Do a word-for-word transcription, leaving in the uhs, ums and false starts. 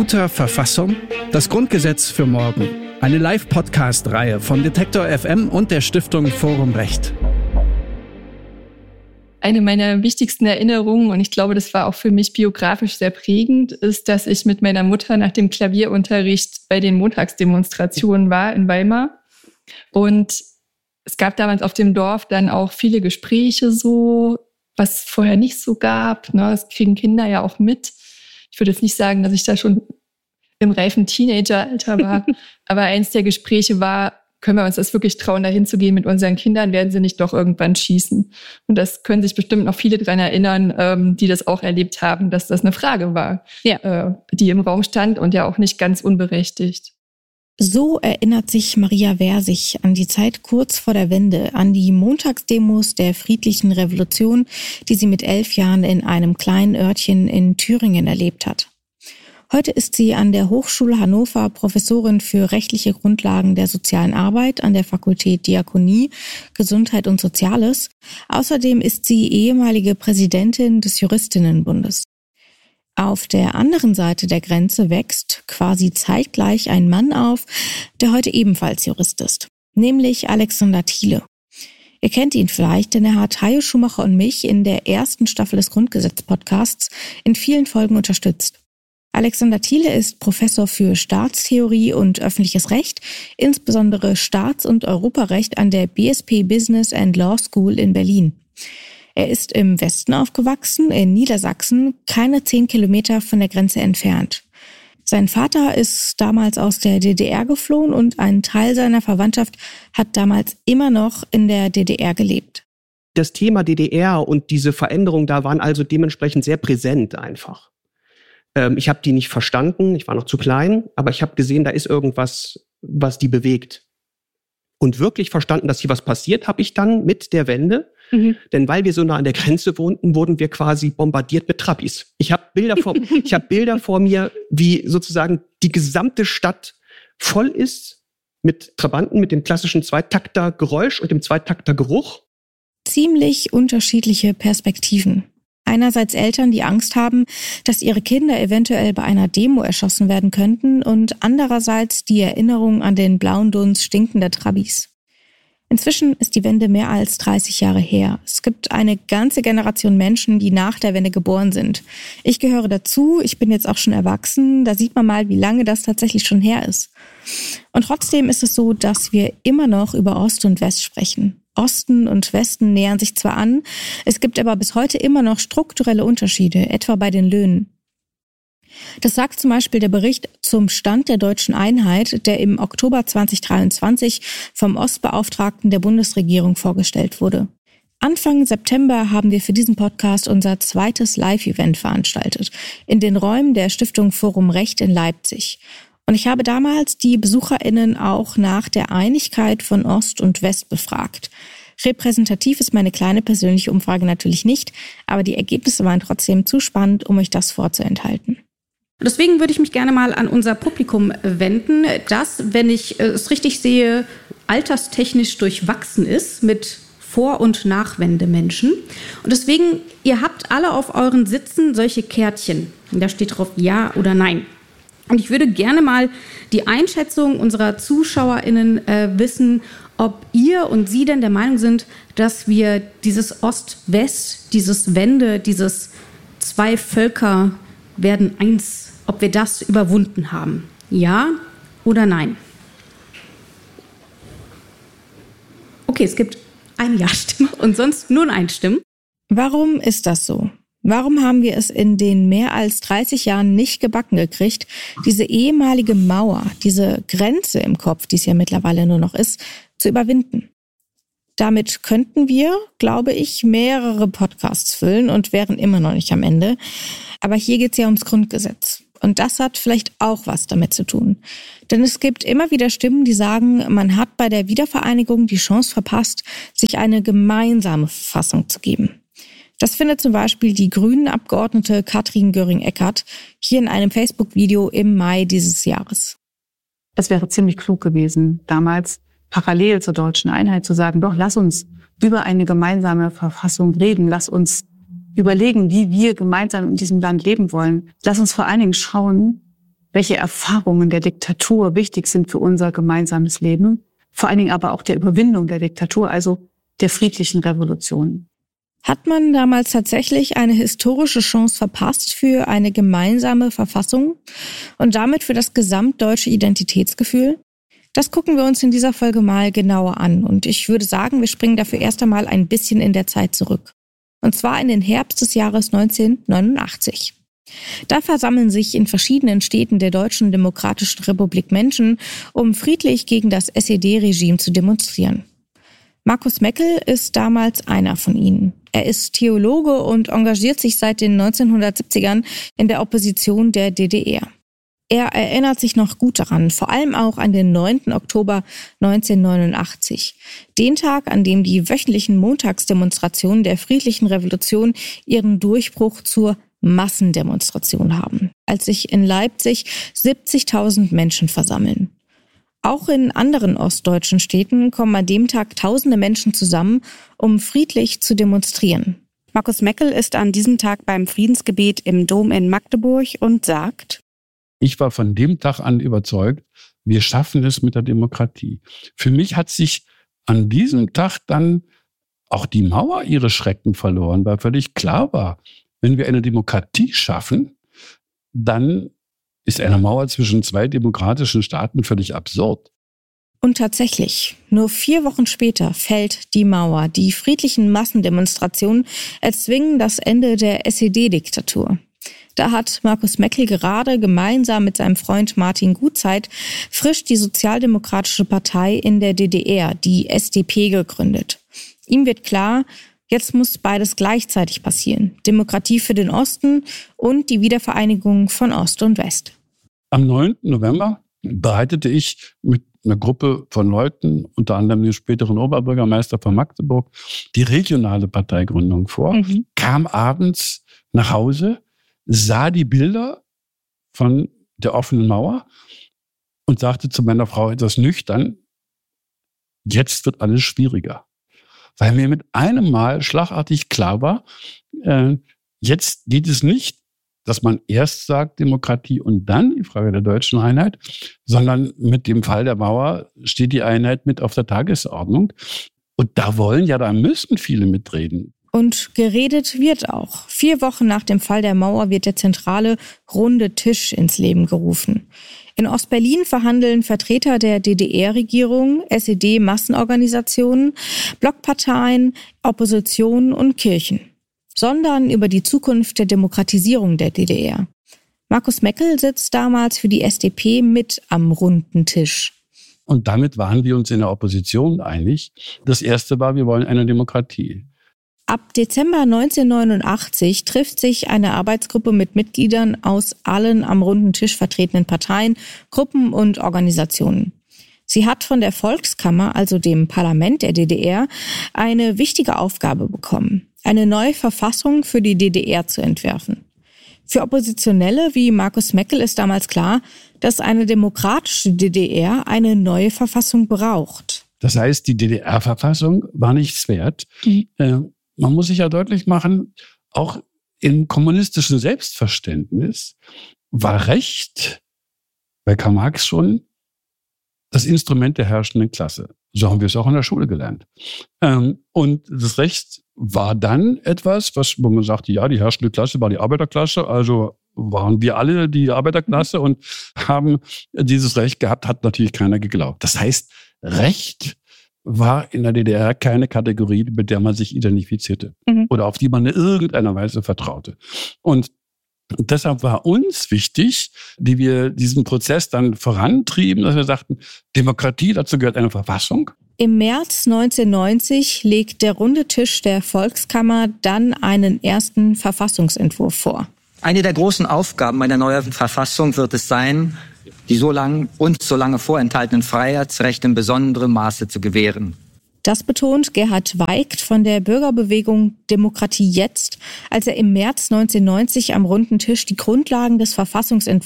guter Verfassung? Das Grundgesetz für morgen. Eine Live-Podcast-Reihe von Detektor F M und der Stiftung Forum Recht. Eine meiner wichtigsten Erinnerungen, und ich glaube, das war auch für mich biografisch sehr prägend, ist, dass ich mit meiner Mutter nach dem Klavierunterricht bei den Montagsdemonstrationen war in Weimar. Und es gab damals auf dem Dorf dann auch viele Gespräche so, was es vorher nicht so gab. Ne? Das kriegen Kinder ja auch mit. Ich würde jetzt nicht sagen, dass ich da schon im reifen Teenageralter war, aber eins der Gespräche war, können wir uns das wirklich trauen, da hinzugehen mit unseren Kindern, werden sie nicht doch irgendwann schießen? Und das können sich bestimmt noch viele dran erinnern, ähm, die das auch erlebt haben, dass das eine Frage war, ja. äh, die im Raum stand und ja auch nicht ganz unberechtigt. So erinnert sich Maria Versich an die Zeit kurz vor der Wende, an die Montagsdemos der friedlichen Revolution, die sie mit elf Jahren in einem kleinen Örtchen in Thüringen erlebt hat. Heute ist sie an der Hochschule Hannover Professorin für rechtliche Grundlagen der sozialen Arbeit an der Fakultät Diakonie, Gesundheit und Soziales. Außerdem ist sie ehemalige Präsidentin des Juristinnenbundes. Auf der anderen Seite der Grenze wächst quasi zeitgleich ein Mann auf, der heute ebenfalls Jurist ist, nämlich Alexander Thiele. Ihr kennt ihn vielleicht, denn er hat Hajo Schumacher und mich in der ersten Staffel des Grundgesetz-Podcasts in vielen Folgen unterstützt. Alexander Thiele ist Professor für Staatstheorie und öffentliches Recht, insbesondere Staats- und Europarecht an der B S P Business and Law School in Berlin. Er ist im Westen aufgewachsen, in Niedersachsen, keine zehn Kilometer von der Grenze entfernt. Sein Vater ist damals aus der D D R geflohen und ein Teil seiner Verwandtschaft hat damals immer noch in der D D R gelebt. Das Thema D D R und diese Veränderungen da waren also dementsprechend sehr präsent einfach. Ähm, ich habe die nicht verstanden, ich war noch zu klein, aber ich habe gesehen, da ist irgendwas, was die bewegt. Und wirklich verstanden, dass hier was passiert, habe ich dann mit der Wende. Mhm. Denn weil wir so nah an der Grenze wohnten, wurden wir quasi bombardiert mit Trabis. Ich habe Bilder vor, ich habe Bilder vor mir, wie sozusagen die gesamte Stadt voll ist mit Trabanten, mit dem klassischen Zweitakter-Geräusch und dem Zweitakter-Geruch. Ziemlich unterschiedliche Perspektiven. Einerseits Eltern, die Angst haben, dass ihre Kinder eventuell bei einer Demo erschossen werden könnten, und andererseits die Erinnerung an den blauen Dunst stinkender Trabis. Inzwischen ist die Wende mehr als dreißig Jahre her. Es gibt eine ganze Generation Menschen, die nach der Wende geboren sind. Ich gehöre dazu, ich bin jetzt auch schon erwachsen. Da sieht man mal, wie lange das tatsächlich schon her ist. Und trotzdem ist es so, dass wir immer noch über Ost und West sprechen. Osten und Westen nähern sich zwar an, es gibt aber bis heute immer noch strukturelle Unterschiede, etwa bei den Löhnen. Das sagt zum Beispiel der Bericht zum Stand der deutschen Einheit, der im Oktober zweitausenddreiundzwanzig vom Ostbeauftragten der Bundesregierung vorgestellt wurde. Anfang September haben wir für diesen Podcast unser zweites Live-Event veranstaltet, in den Räumen der Stiftung Forum Recht in Leipzig. Und ich habe damals die BesucherInnen auch nach der Einigkeit von Ost und West befragt. Repräsentativ ist meine kleine persönliche Umfrage natürlich nicht, aber die Ergebnisse waren trotzdem zu spannend, um euch das vorzuenthalten. Deswegen würde ich mich gerne mal an unser Publikum wenden, das, wenn ich es richtig sehe, alterstechnisch durchwachsen ist mit Vor- und Nachwendemenschen. Und deswegen, ihr habt alle auf euren Sitzen solche Kärtchen. Da steht drauf Ja oder Nein. Und ich würde gerne mal die Einschätzung unserer ZuschauerInnen äh, wissen, ob ihr und sie denn der Meinung sind, dass wir dieses Ost-West, dieses Wende, dieses zwei Völker werden eins, ob wir das überwunden haben. Ja oder nein? Okay, es gibt eine Ja-Stimme und sonst nur eine Stimme. Warum ist das so? Warum haben wir es in den mehr als dreißig Jahren nicht gebacken gekriegt, diese ehemalige Mauer, diese Grenze im Kopf, die es ja mittlerweile nur noch ist, zu überwinden? Damit könnten wir, glaube ich, mehrere Podcasts füllen und wären immer noch nicht am Ende. Aber hier geht es ja ums Grundgesetz. Und das hat vielleicht auch was damit zu tun. Denn es gibt immer wieder Stimmen, die sagen, man hat bei der Wiedervereinigung die Chance verpasst, sich eine gemeinsame Verfassung zu geben. Das findet zum Beispiel die Grünen-Abgeordnete Katrin Göring-Eckardt hier in einem Facebook-Video im Mai dieses Jahres. Es wäre ziemlich klug gewesen, damals parallel zur deutschen Einheit zu sagen, doch, lass uns über eine gemeinsame Verfassung reden, lass uns überlegen, wie wir gemeinsam in diesem Land leben wollen. Lass uns vor allen Dingen schauen, welche Erfahrungen der Diktatur wichtig sind für unser gemeinsames Leben, vor allen Dingen aber auch der Überwindung der Diktatur, also der friedlichen Revolution. Hat man damals tatsächlich eine historische Chance verpasst für eine gemeinsame Verfassung und damit für das gesamtdeutsche Identitätsgefühl? Das gucken wir uns in dieser Folge mal genauer an und ich würde sagen, wir springen dafür erst einmal ein bisschen in der Zeit zurück. Und zwar in den Herbst des Jahres neunzehnhundertneunundachtzig. Da versammeln sich in verschiedenen Städten der Deutschen Demokratischen Republik Menschen, um friedlich gegen das S E D-Regime zu demonstrieren. Markus Meckel ist damals einer von ihnen. Er ist Theologe und engagiert sich seit den neunzehnhundertsiebzigern in der Opposition der D D R. Er erinnert sich noch gut daran, vor allem auch an den neunten Oktober neunzehnhundertneunundachtzig, den Tag, an dem die wöchentlichen Montagsdemonstrationen der friedlichen Revolution ihren Durchbruch zur Massendemonstration haben, als sich in Leipzig siebzigtausend Menschen versammeln. Auch in anderen ostdeutschen Städten kommen an dem Tag tausende Menschen zusammen, um friedlich zu demonstrieren. Markus Meckel ist an diesem Tag beim Friedensgebet im Dom in Magdeburg und sagt: Ich war von dem Tag an überzeugt, wir schaffen es mit der Demokratie. Für mich hat sich an diesem Tag dann auch die Mauer ihre Schrecken verloren, weil völlig klar war, wenn wir eine Demokratie schaffen, dann ist eine Mauer zwischen zwei demokratischen Staaten völlig absurd. Und tatsächlich, nur vier Wochen später fällt die Mauer. Die friedlichen Massendemonstrationen erzwingen das Ende der S E D-Diktatur. Da hat Markus Meckel gerade gemeinsam mit seinem Freund Martin Gutzeit frisch die Sozialdemokratische Partei in der D D R, die S D P, gegründet. Ihm wird klar, jetzt muss beides gleichzeitig passieren. Demokratie für den Osten und die Wiedervereinigung von Ost und West. Am neunten November bereitete ich mit einer Gruppe von Leuten, unter anderem den späteren Oberbürgermeister von Magdeburg, die regionale Parteigründung vor, mhm. kam abends nach Hause, sah die Bilder von der offenen Mauer und sagte zu meiner Frau etwas nüchtern: Jetzt wird alles schwieriger. Weil mir mit einem Mal schlagartig klar war, äh, jetzt geht es nicht, dass man erst sagt Demokratie und dann die Frage der deutschen Einheit, sondern mit dem Fall der Mauer steht die Einheit mit auf der Tagesordnung. Und da wollen ja, da müssen viele mitreden. Und geredet wird auch. Vier Wochen nach dem Fall der Mauer wird der zentrale Runde Tisch ins Leben gerufen. In Ostberlin verhandeln Vertreter der D D R-Regierung, S E D-Massenorganisationen, Blockparteien, Opposition und Kirchen, sondern über die Zukunft der Demokratisierung der D D R. Markus Meckel sitzt damals für die S D P mit am runden Tisch. Und damit waren wir uns in der Opposition einig. Das Erste war, wir wollen eine Demokratie. Ab Dezember neunzehnhundertneunundachtzig trifft sich eine Arbeitsgruppe mit Mitgliedern aus allen am runden Tisch vertretenen Parteien, Gruppen und Organisationen. Sie hat von der Volkskammer, also dem Parlament der D D R, eine wichtige Aufgabe bekommen: eine neue Verfassung für die D D R zu entwerfen. Für Oppositionelle wie Markus Meckel ist damals klar, dass eine demokratische D D R eine neue Verfassung braucht. Das heißt, die D D R-Verfassung war nichts wert. Mhm. Äh, man muss sich ja deutlich machen, auch im kommunistischen Selbstverständnis war Recht bei Karl Marx schon das Instrument der herrschenden Klasse. So haben wir es auch in der Schule gelernt. Ähm, und das Recht war dann etwas, was, wo man sagte, ja, die herrschende Klasse war die Arbeiterklasse, also waren wir alle die Arbeiterklasse und haben dieses Recht gehabt, hat natürlich keiner geglaubt. Das heißt, Recht war in der D D R keine Kategorie, mit der man sich identifizierte mhm. oder auf die man in irgendeiner Weise vertraute. Und deshalb war uns wichtig, die wir diesen Prozess dann vorantrieben, dass wir sagten, Demokratie, dazu gehört eine Verfassung. Im März neunzehnhundertneunzig legt der runde Tisch der Volkskammer dann einen ersten Verfassungsentwurf vor. Eine der großen Aufgaben einer neuen Verfassung wird es sein, die so lang uns so lange vorenthaltenen Freiheitsrechte in besonderem Maße zu gewähren. Das betont Gerhard Weigt von der Bürgerbewegung Demokratie jetzt, als er im März neunzehnhundertneunzig am runden Tisch die Grundlagen des Verfassungsentwurfs